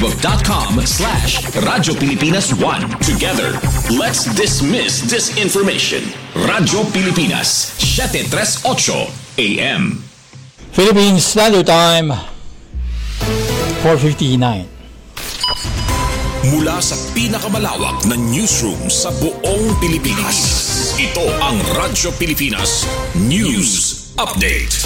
Facebook.com/Radyo Pilipinas 1. Together, let's dismiss disinformation. Radyo Pilipinas, 738 AM. Philippine Standard Time, 4:59. Mula sa pinakamalawak na newsroom sa buong Pilipinas, ito ang Radyo Pilipinas News Update.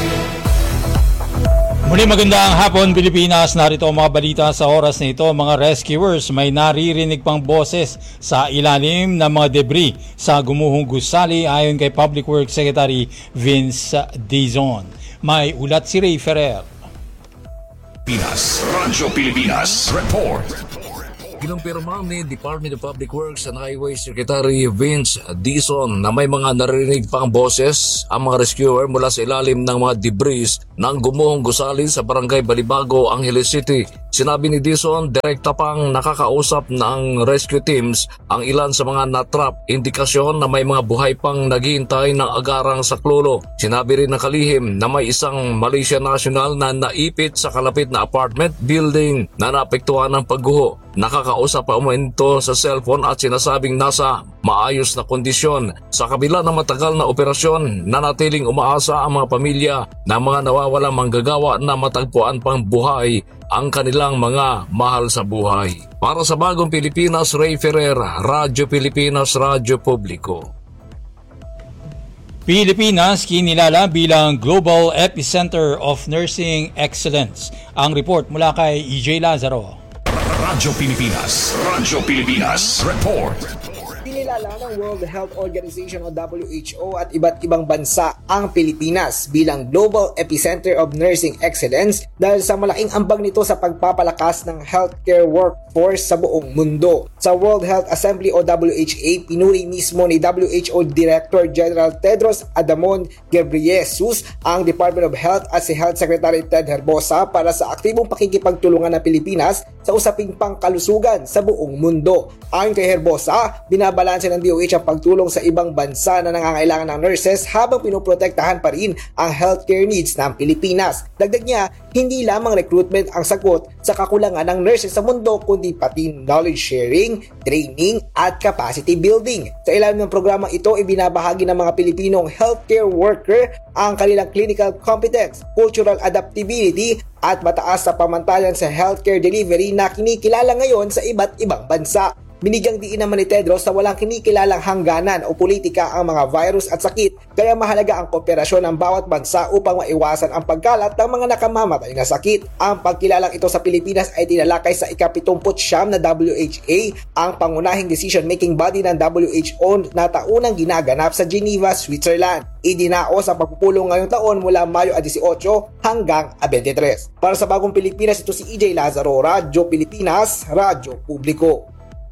Muli magandang hapon Pilipinas, narito ang mga balita sa oras na ito. Mga rescuers may naririnig pang boses sa ilalim ng mga debris sa gumuhong gusali ayon kay Public Works Secretary Vince Dizon. May ulat si Ray Ferrer. Radyo Pilipinas Report. Kinumpirma ni Department of Public Works and Highway Secretary Vince Dizon na may mga naririnig pang boses ang mga rescuer mula sa ilalim ng mga debris ng gumuhong gusali sa Barangay Balibago, Angeles City. Sinabi ni Dizon, direkta pang nakakausap ng rescue teams ang ilan sa mga natrap, indikasyon na may mga buhay pang naghihintay ng agarang saklolo. Sinabi rin ng kalihim na may isang Malaysia national na naipit sa kalapit na apartment building na naapektuhan ng pagguho. Nakakausap pa umento sa cellphone at sinasabing nasa maayos na kondisyon. Sa kabila ng matagal na operasyon, nanatiling umaasa ang mga pamilya na mga nawawalang manggagawa na matagpuan pang buhay ang kanilang mga mahal sa buhay. Para sa Bagong Pilipinas, Ray Ferrer, Radyo Pilipinas, Radyo Publiko. Pilipinas kinilala bilang Global Epicenter of Nursing Excellence. Ang report mula kay EJ Lazaro. Radyo Pilipinas Report. Kinilala ng World Health Organization o WHO at iba't ibang bansa ang Pilipinas bilang Global Epicenter of Nursing Excellence dahil sa malaking ambag nito sa pagpapalakas ng healthcare workforce sa buong mundo. Sa World Health Assembly o WHA, pinuri mismo ni WHO Director General Tedros Adhanom Ghebreyesus ang Department of Health at si Health Secretary Ted Herbosa para sa aktibong pakikipagtulungan ng Pilipinas sa usaping pangkalusugan sa buong mundo. Ayon kay Herbosa, binabalanse ng DOH ang pagtulong sa ibang bansa na nangangailangan ng nurses habang pinoprotektahan pa rin ang healthcare needs ng Pilipinas. Dagdag niya, hindi lamang recruitment ang sagot sa kakulangan ng nurses sa mundo kundi pati knowledge sharing, training at capacity building. Sa ilalim ng programang ito, ibinabahagi ng mga Pilipinong healthcare worker ang kanilang clinical competence, cultural adaptability at mataas na pamantayan sa healthcare delivery na kinikilala ngayon sa iba't ibang bansa. Binigyang diin naman ni Tedros na walang kinikilalang hangganan o politika ang mga virus at sakit, kaya mahalaga ang kooperasyon ng bawat bansa upang maiwasan ang pagkalat ng mga nakamamatay na sakit. Ang pagkilalang ito sa Pilipinas ay tinalakay sa ika-79 na WHA, ang pangunahing decision-making body ng WHO na taunang ginaganap sa Geneva, Switzerland. Idinaos ang pagpupulong ngayong taon mula Mayo 18 hanggang 23. Para sa Bagong Pilipinas, ito si EJ Lazaro, Radyo Pilipinas, Radyo Publiko.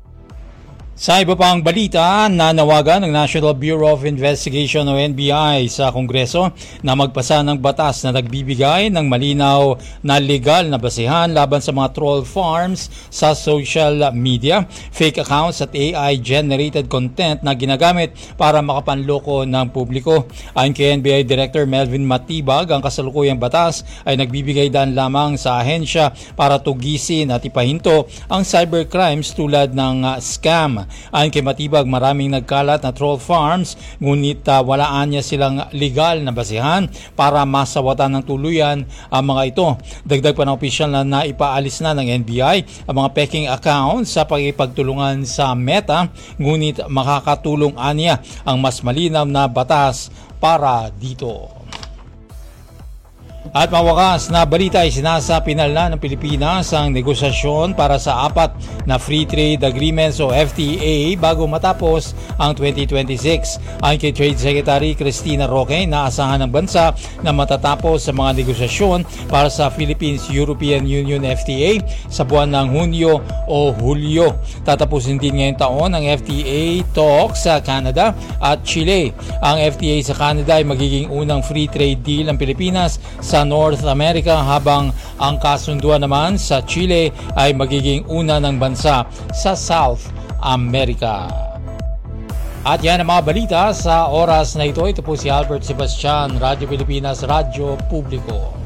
Sa iba pang balita, nanawagan ng National Bureau of Investigation o NBI sa Kongreso na magpasa ng batas na nagbibigay ng malinaw na legal na basehan laban sa mga troll farms sa social media, fake accounts at AI-generated content na ginagamit para makapanloko ng publiko. Ayon kay NBI Director Melvin Matibag, ang kasalukuyang batas ay nagbibigay daan lamang sa ahensya para tugisin at ipahinto ang cybercrimes tulad ng scam. Ayon kay Matibag, maraming nagkalat na troll farms ngunit walaan niya silang legal na basehan para masawatan ng tuluyan ang mga ito. Dagdag pa ng opisyal na naipaalis na ng NBI ang mga peking accounts sa pagpagtulungan sa Meta, ngunit makakatulong aniya ang mas malinaw na batas para dito. At mawakas na balita ay sinasapinal na ng Pilipinas ang negosasyon para sa 4 na Free Trade Agreements o FTA bago matapos ang 2026. Ayon kay Trade Secretary Cristina Roque, naasahan ng bansa na matatapos sa mga negosasyon para sa Philippines-European Union FTA sa buwan ng Hunyo o Hulyo. Tatapusin din ngayong taon ang FTA talks sa Canada at Chile. Ang FTA sa Canada ay magiging unang free trade deal ng Pilipinas sa North America, habang ang kasunduan naman sa Chile ay magiging una ng bansa sa South America. At yan ang mga balita sa oras na ito. Ito po si Albert Sebastian, Radyo Pilipinas, Radyo Publiko.